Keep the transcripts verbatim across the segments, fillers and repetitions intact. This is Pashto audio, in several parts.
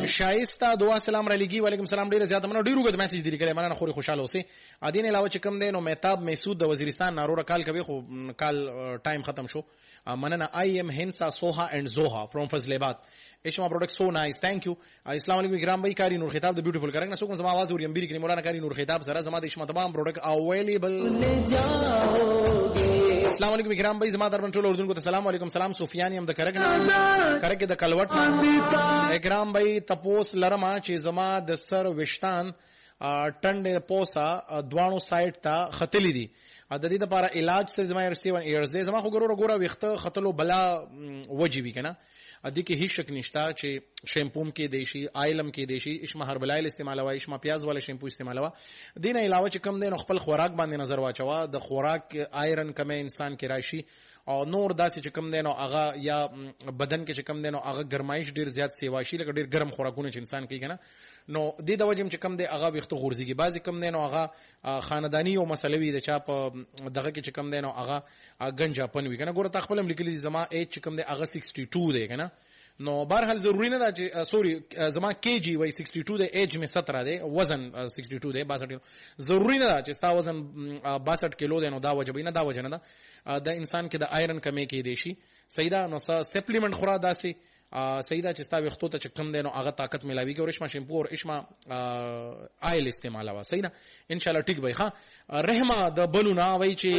شایسته دعا سلام را لګي. وعلیکم السلام. ډیر زیات مننه. ډیر وګد میسج دی لیکل. مننه خوري خوشاله اوسئ. ادین علاوه چې کوم دی نو مهتاب میسود د وزیرستان نارو کال کوي خو کال ټایم ختم شو. مننه. I am Hinsa Soha and Zoha from Fazlabad. Ishma product so nice. Thank you. Assalamu alaikum Ikram bhai. Kari Nur Khitab the beautiful karang na sukun zama आवाज और यम्बीरी की मौलाना कारी नूर खिताब सरा जमा इश्मा तमाम प्रोडक्ट अवेलेबल. अस्सलाम वालेकुम इकराम भाई. जमा दरबन टोल उर्दू को अस्सलाम वालेकुम. सलाम सुफियानी हम द करक ना करक द कलवट इकराम भाई तपोस लरमा चे जमा द सर विश्तान टंडे पोसा द्वाणो साइड ता खतली दी د دې لپاره علاج څه زما ارسیون ایرز زما خو ګورو ګورو وخته خطلو بلا وجبي کنه ا دې کې هیڅ شک نشتا چې شیمپوم کې دیشي آیلم کې دیشي اشما هربلایل استعمال وا اشما پیاز والا شیمپو استعمال وا دین علاوه چې کم دین خپل خوراک باندې نظر واچوا د خوراک آیرن کمه انسان کې راشي او نور داسې چې کم دین او هغه یا بدن کې چې کم دین او هغه ګرمایش ډیر زیات سیوا شي لکه ډیر ګرم خوراکونه چې انسان کوي کنه نو د دې د وجه چې کم دی هغه وخت غورځيږي بعضی کم دی نو هغه خاندانی او مسلوي د چا په دغه کې چې کم دی نو هغه گنجا پن وی کنه ګوره تخپلم لیکلي زما ایج چې کم دی هغه62 دی کنه نو بهرحال ضروری نه ده چې سوري زما کی جی وای62 دی ایج می سترہ دی وزن62 دی باسठ ضروری نه ده چې ستا وزن باسठ کیلو دی نو دا وجه نه دا وجه نه ده د انسان کې د آیرن کمی کې دی شي سیدا نو سپلیمنٹ خورا داسي سیدا چې ستا وختو ته چکم دینو هغه طاقت ملاوي کې او اشما شیمپو او اشما آیل استعمال وا سیدا ان شاء الله ټیک وای ها رحمه د بلونا وای چې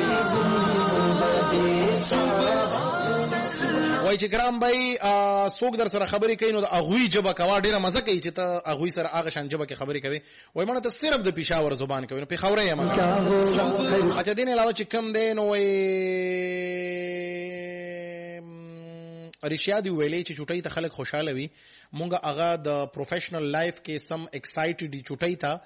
وای چې ګرام بای سوق در سره خبرې کوي نو د اغوی جبه کوا ډیره مزه کوي چې ته اغوی سره هغه شان جبه کې خبرې کوي وای مونږ ته صرف د پېښور زبان کوي نو په خوره یم اچھا دین علاوه چې کم دین وای ارشیا دی ویلې چې چټای ته خلک خوشاله وي مونږه هغه د پروفیشنل لایف کې سم ایکسایټډ دي چټای ته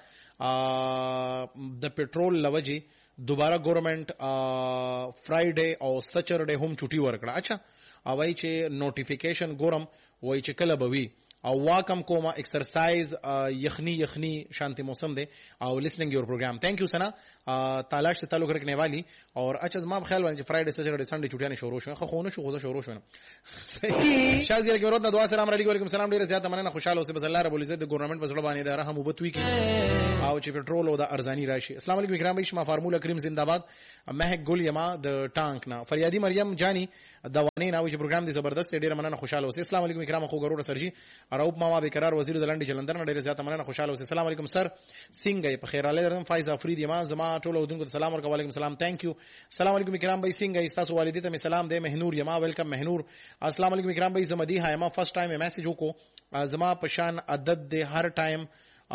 د پټرول لوجه دوباره ګورنمنت فرایډے او سچرډے هم چټي ورکړه اچھا او وای چې نوټیفیکیشن ګورم وای چې کله بوي او واکم کوما ایکسرسایز یخنی یخنی شانتی موسم دے او لسننگ یور پروگرام تھینک یو سنا تالاش سے تعلق رکھنے والی اور اچھا ما خیال ونه فرائیڈے سیٹرڈے سنڈے چھٹیاں شروع شوه خو خونه شو خو شروع شوه شاز یل کې ورته دعا سلام علیکم السلام ډیر زیات مننه خوشاله اوسه بس الله رب العزت د ګورنمنت په زړه باندې د رحم وبتوي کی او چې پټرول او د ارزانی راشي. السلام علیکم اکرام بھائی شما فارمولا کریم زنده‌باد مهک ګل یما د ټانک نا فریادی مریم جانی دوانه ناوي چې پروګرام دی زبردست ډیر مننه خوشاله اوسه. السلام علیکم اکرام خو ګرور سرجی اروپ ما بیقرار وزیر دلنډي جلندر ډیر زیات مننه خوشاله اوسه. السلام علیکم سر سنگ په خیر اله درم فایز افرید یما زما ټول اودونکو سلام ورکو. وعلیکم السلام تhank you. السلام علیکم اکرام بھائی سنگ استاسو والدې ته سلام دې مهنور یما ویلکم مهنور. السلام علیکم اکرام بھائی زمدی ها یما فرست ټایم میسج وکړو زما پشان عدد دې هر ټایم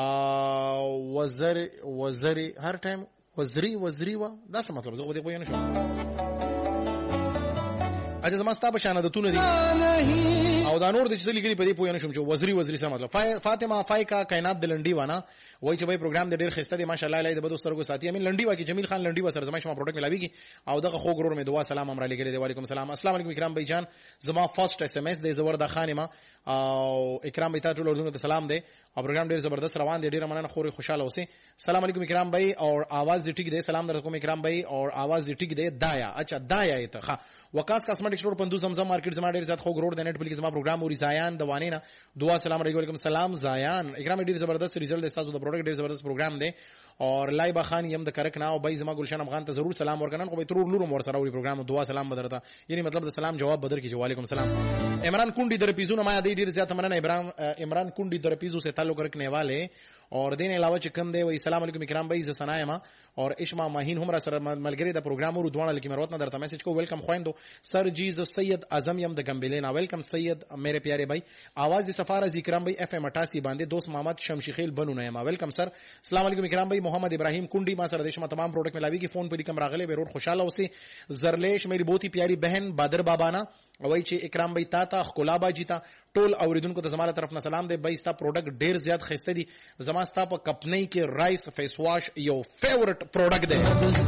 وزر وزری هر ټایم وزری وزری وا دا څه مطلب زه خو دې پوه نه شم اجازه زما ستا پشان عادتونه دي او دا نور د چې لیکلي په دې پوه نه شم چې وزری وزری څه مطلب. فاطمه فایکا کائنات د لنډي وانه وای چې بھائی پروګرام د ډیر خسته دي ماشاءالله الهي د بدو سترګو ساتي امین لنډي وا کې جمیل خان لنډي وا سره زما شما پروډکټ ملاويږي او دغه خو ګرور مې دعا سلام امر علیکم. وعلیکم السلام. السلام علیکم اکرام بھائی جان زما فرست اس ام اس د زوردا خانما او اکرام بھائی ته ټول اردو ته سلام دی او پروګرام ډیر زبردست روان دی ډیر مننه خوري خوشاله اوسه. السلام علیکم اکرام بھائی اور आवाज دی ٹھیک دی سلام در کوم اکرام بھائی اور आवाज دی ٹھیک دی دایا اچھا دایا ته ښه وکاس کاسمیټک سٹور پندو زمزم مارکیټ زما ډیر زیات خو ګرور د نت پلیز زما پروګرام او زایان دوانه نه دعا سلام علیکم سلام زایان اکرام ډیر زبردست ریزلټ د تاسو د پروډکټ ډیر زبردست پروګرام دی اور لایبا خان یم د کرک نه او بای زما گلشن افغان ته ضرور سلام ورکنن خو به ترور لور مور سره وی پروګرام دعا سلام بدرته یعنی مطلب د سلام جواب بدر کی. وعلیکم السلام. عمران کنڈی در پیزو نمایا دی ډیر زیات مننه عمران عمران کنڈی در پیزو سے تعلق رکھنے والے اور دین علاوه چې کم دی وای سلام علیکم اکرام بھائی ز سنایما اور اشما ماهین هم را سره ملګری د پروګرام ورو دوانه لکه مروت نه درته میسج کو ویلکم خويندو سر جی ز سید اعظم یم د ګمبلینا ویلکم سید میرے پیارے بھائی आवाज د سفاره اکرام بھائی اف ام اٹھاسی باندې دوست محمد شمشیخیل بنو نه ما ویلکم سر. السلام علیکم اکرام بھائی محمد ابراہیم کنڈی ما سره دشمه تمام پروډکټ ملاوی کی فون په لیکم راغله به روډ خوشاله اوسه. زرلیش میری بہت ہی پیاری بہن بادر بابانا وای چې اکرام بھائی تا تا خلابا جیتا ټول اوریدونکو ته زماله طرف نه سلام دی بھائی ستا پروډکټ ډیر زیات خسته دي زما ستا په کپنۍ کې رائس فیس واش یو فیورټ پروډکټ دی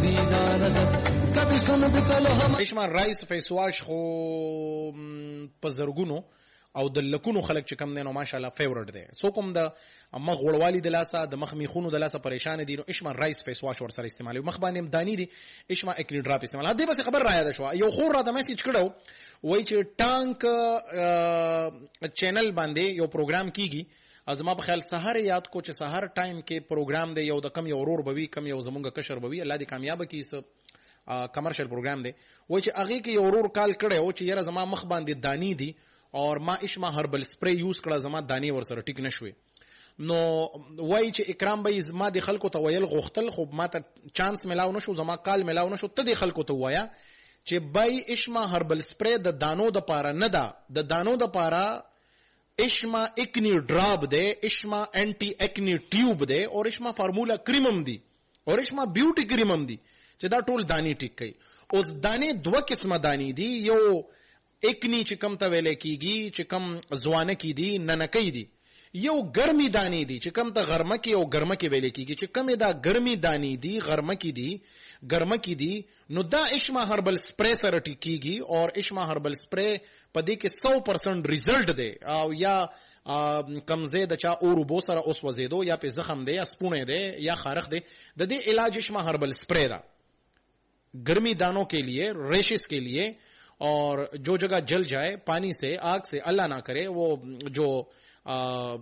اشما رائس فیس واش خو په زرګونو او د لکونو خلک چې کم دي نو ماشاءالله فیورټ دی سو کوم د مخ غړوالي د لاسه د مخ میخونو د لاسه پریشان دي نو اشما رائس فیس واش ور سره استعمالوي مخ باندې دانی دي اشما اکلی ډراپ استعمال هدا بس خبر را یاد شو یو خور را د میسج کړو وای چې ټانک چینل باندې یو پروګرام کیږي ازما په خیال سحر یاد کو چې سحر ټایم کې پروګرام دی یو د کم یو ورور بوي کم یو زمونږ کشر بوي الله دې کامیاب کړي س کمرشل پروګرام دی وای چې هغه کې یو ورور کال کړي او چې یاره زما مخ باندې دانی دي اور ما اشما هربل سپری یوز کړه زما دانی ور سره ټیک نشوي نو وای چې اکرام به ما د خلکو ته ویل غوښتل خو ما ته چانس ملاو نشو زما کال ملاو نشو ته د خلکو ته وایا چې بای اشما هربل سپری د دانو د پاره نه ده د دانو د پاره اشما اکنی ډراپ ده اشما انټي اکنی ټیوب ده او اشما فارمولا کریمم دي او اشما بیوټي کریمم دي چې دا ټول دانی ټیک کوي او دانی دوه قسمه دانی دي یو اکنی چې کم ته ویل کیږي چې کم ځوانه کی دي ننکې دي یو ګرمي دانی دي چې کم ته غرمه کې او ګرمه کې ویل کیږي چې کم دا ګرمي دانی دي غرمه کې دي ګرمه کې دي نو دا اشما هربل سپری سره ټیکيږي او اشما هربل سپری په دې کې سو پرسنټ ریزلټ دی او یا کمزه د چا اور بو سره اوس وزیدو یا په زخم دی یا سپونه دی یا خارخ دی د دې علاج اشما هربل سپری دا गर्मी दानों के लिए रेशिस के लिए और जो जगह जल जाए पानी से आग से अल्लाह ना करे वो जो आ,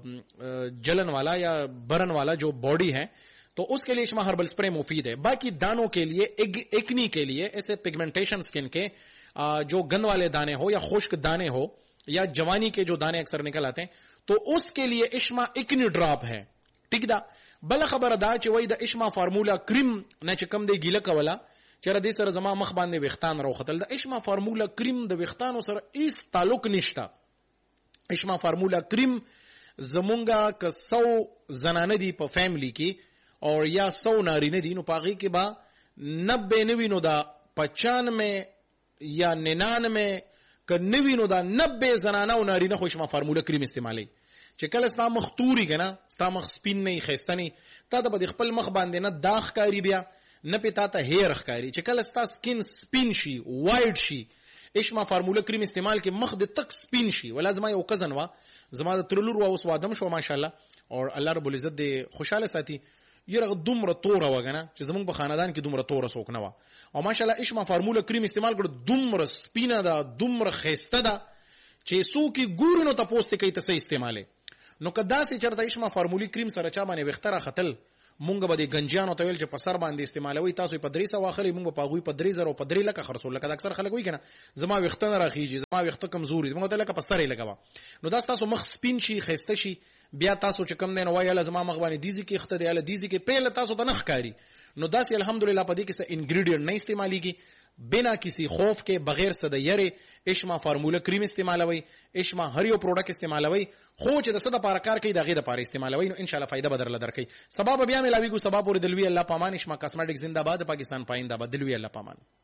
जलन वाला या बरन वाला जो बॉडी है तो उसके लिए इश्मा हर्बल स्प्रे मुफीद है। बाकी दानों के लिए एक, एकनी के लिए ऐसे पिगमेंटेशन स्किन के आ, जो गंद वाले दाने हो या खुश्क दाने हो या जवानी के जो दाने अक्सर निकल आते हैं तो उसके लिए इश्मा इकनी ड्रॉप है ठीक दा बल खबर दा च वही द इश्मा फार्मूला क्रीम न च कम दे गिला कवला چر دې سره زما مخ باندې وختان راوختل د اشما فارمولا کریم د وختانو سره هیڅ تعلق نشته اشما فارمولا کریم زمونږه ک سو زنانه دي په فیملی کې او یا سو نارینه دي نو پاغي کې با نبه نوینو دا پچانوے یا ننانوے ک نوینو دا نبه زنانه او نارینه خو اشما فارمولا کریم استعمالي چې کله ستا مخ توري کنه ستا مخ سپین نه خېستنی تا د خپل مخ باندې نه داغ کاری بیا نه پتا ته هیر ښکاری چې کله ستا سکین سپین شي وایډ شي اشما فارمولا کریم استعمال کې مخ د تک سپین شي ولازم یو کزن وا زما د ترلور وا اوس وادم شو ماشاءالله او الله رب العزت دې خوشاله ساتي یره دومره تور وګنه چې زمونږ په خاندان کې دومره تور سوک نه وا او ماشاءالله اشما فارمولا کریم استعمال کړ دومره سپینه ده دومره خيسته ده چې سو کې ګور نو تاسو ته کوي ته استعماله نو کدا سي چرته اشما فارمولا کریم سره چا باندې وختره خطل مونږ به د گنجانو ته ویل چې په سر باندې استعمالوي تاسو په درې سو واخلي مونږ په غوي په درې زره او په درې لکه خرڅول لکه اکثر خلک وایي کنه زما وختونه راخیږي زما وخت کمزوري مونږ ته لکه په سر یې لګوا نو دا تاسو مخ سپین شي خسته شي بیا تاسو چې کم نه نو وایي زما مخ باندې دیزي کې خته دی ال دیزي کې پهل تاسو ته نخ کاری نو داسې الحمدلله په دې کې څه انګریډینټ نه استعماليږي بنا کسی خوف کے بغیر صد یری اشما فارمولا کریم استعمالوي اشما هر یو پروډکټ استعمالوي خو چې د صد پاره کار کوي دغه د پاره استعمالوي نو ان شاء الله فائدہ بدر لدر کوي سبب بیا ملاوي کو سبب ور دلوي الله پامان اشما کاسمیټک زندہ باد پاکستان پاینده باد دلوي الله پامان